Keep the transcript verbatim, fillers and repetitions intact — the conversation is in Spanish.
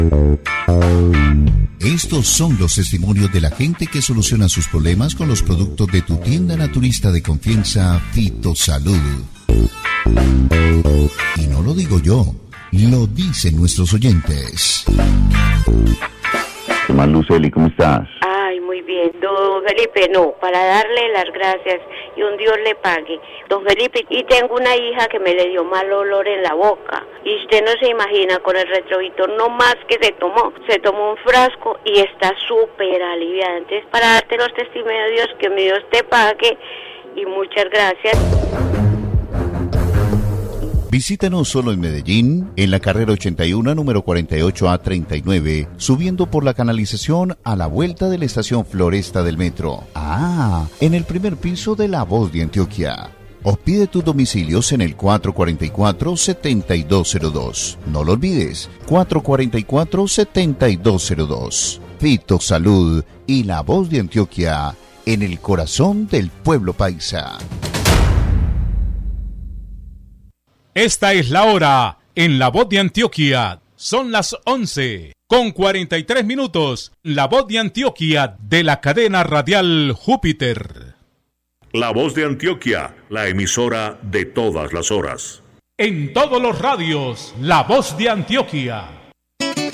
Estos son los testimonios de la gente que soluciona sus problemas con los productos de tu tienda naturista de confianza, Fitosalud. Y no lo digo yo, lo dicen nuestros oyentes. ¿Qué más, Luceli? ¿Cómo estás? Ay, muy bien. Don Felipe, no, para darle las gracias y un Dios le pague. Don Felipe, y tengo una hija que me le dio mal olor en la boca. Y usted no se imagina, con el retrovisor no más que se tomó. Se tomó un frasco y está súper aliviada. Entonces, para darte los testimonios, que mi Dios te pague y muchas gracias. Visítanos solo en Medellín, en la carrera ochenta y uno, número cuarenta y ocho A treinta y nueve, subiendo por la canalización a la vuelta de la estación Floresta del metro. Ah, en el primer piso de La Voz de Antioquia. O pide tus domicilios en el cuatro cuatro cuatro, siete dos cero dos. No lo olvides, cuatro cuatro cuatro, siete dos cero dos. Fitosalud y La Voz de Antioquia, en el corazón del pueblo paisa. Esta es la hora en La Voz de Antioquia. Son las once con cuarenta y tres minutos. La Voz de Antioquia de la cadena radial Júpiter. La Voz de Antioquia, la emisora de todas las horas. En todos los radios, La Voz de Antioquia.